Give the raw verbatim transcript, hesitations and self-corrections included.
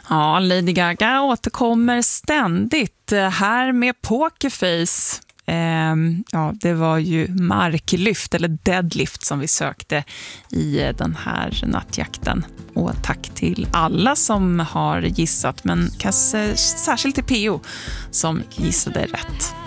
Ja, Lady Gaga återkommer ständigt här med Pokerface. Eh, ja, det var ju marklyft eller deadlift som vi sökte i den här nattjakten. Och tack till alla som har gissat, men kanske särskilt till P O som gissade rätt.